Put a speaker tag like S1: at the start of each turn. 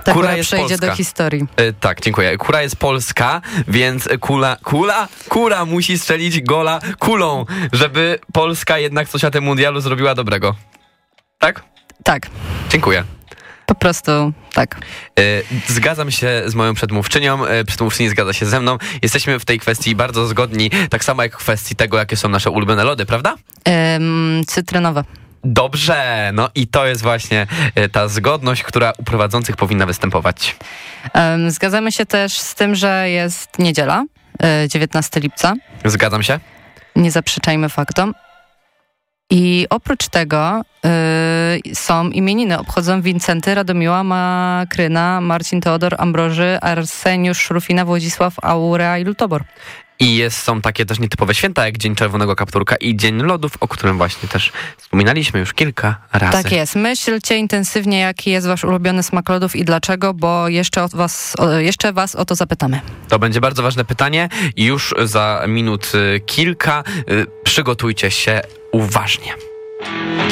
S1: Kura przejdzie polska. Do historii.
S2: Tak, dziękuję. Kura jest polska, więc kura musi strzelić gola kulą, żeby Polska jednak coś na tym mundialu zrobiła dobrego. Tak?
S1: Tak.
S2: Dziękuję.
S1: Po prostu tak.
S2: Zgadzam się z moją przedmówczynią, przedmówczyni zgadza się ze mną. Jesteśmy w tej kwestii bardzo zgodni, tak samo jak w kwestii tego, jakie są nasze ulubione lody, prawda?
S1: Cytrynowe.
S2: Dobrze, no i to jest właśnie ta zgodność, która u prowadzących powinna występować.
S1: Zgadzamy się też z tym, że jest niedziela, 19 lipca.
S2: Zgadzam się.
S1: Nie zaprzeczajmy faktom. I oprócz tego są imieniny. Obchodzą Wincenty, Radomiła, Makryna, Marcin, Teodor, Ambroży, Arseniusz, Szrufina, Włodzisław, Aurea i Lutobor.
S2: I są takie też nietypowe święta, jak Dzień Czerwonego Kapturka i Dzień Lodów, o którym właśnie też wspominaliśmy już kilka razy.
S1: Tak jest. Myślcie intensywnie, jaki jest wasz ulubiony smak lodów i dlaczego, bo jeszcze was o to zapytamy.
S2: To będzie bardzo ważne pytanie i już za minut kilka. Przygotujcie się uważnie.